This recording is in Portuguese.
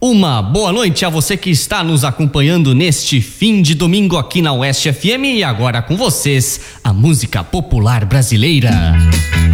Uma boa noite a você que está nos acompanhando neste fim de domingo aqui na Oeste FM e agora com vocês, a música popular brasileira.